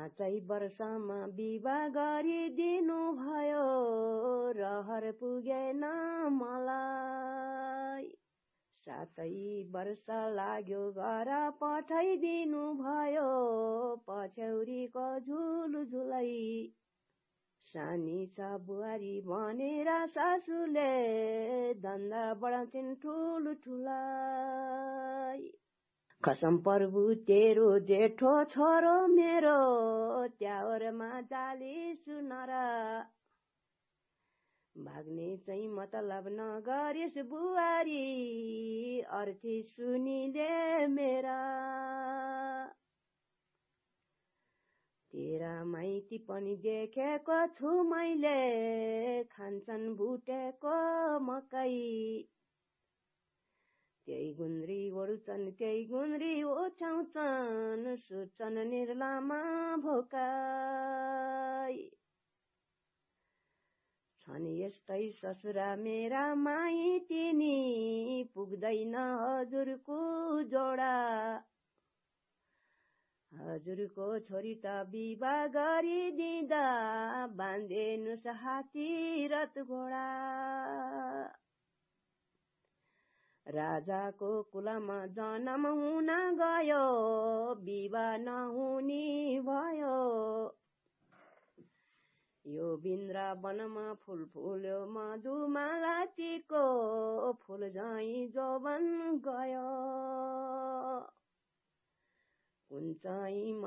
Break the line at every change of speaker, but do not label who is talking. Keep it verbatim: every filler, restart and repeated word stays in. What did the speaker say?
पाँचै वर्षमा विवाह गरिदिनु भयो, रहर पुगेन मलाई। सातै वर्ष लाग्यो घर पठाइदिनु भयो, पछ्यौरीको झुल झुलै। सानी छ बुहारी भनेर सासूले धन्दा बढाउँछिन् ठुलो ठुलै। कसम प्रभु तेरो जेठो छोरो मेरो, त्यावरमा जाली सुनर। भाग्ने चाहिँ मतलब नगरिस् बुहारी, अर्थी सुनिले मेरा। तेरा माइती पनि देखेको छु मैले, खान्छन् भुटेको मकै। त्यही गुन्द्री ओढ्छन् त्यही गुन्द्री ओछ्याउँछन्, सुत्छन् निर्लामा भोकै। छन् यस्तै ससुरा मेरा माइती नि, पुग्दैन हजुरको जोडा। हजुरको छोरी त विवाह गरिदिँदा बाँधिदिनुस् हात्ती रथ घोडा। राजाको कुलमा जन्म हुन गयो, विवाह नहुने भयो। यो वृन्दावनमा फुल फुल्यो मधुमालतीको, फुल झैं जोबन गयो। कुन चाहिँ